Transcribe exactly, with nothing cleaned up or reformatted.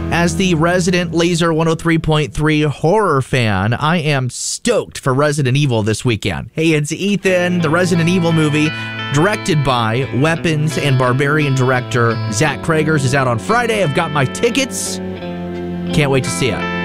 As the resident Laser one oh three point three horror fan, I am stoked for Resident Evil this weekend. Hey, it's Ethan, the Resident Evil movie, directed by Weapons and Barbarian director Zach Kragers, is out on Friday. I've got my tickets. Can't wait to see it.